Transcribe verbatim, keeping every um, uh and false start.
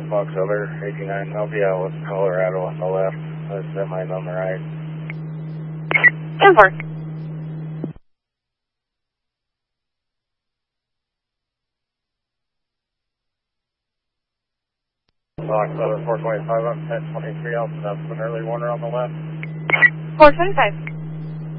Fox Other, eighty-nine, I'll be out with Colorado on the left, the semis on the right. ten four. Fox Other, four twenty-five, up ten twenty-three, Alpha, that's an early warner on the left. four twenty-five.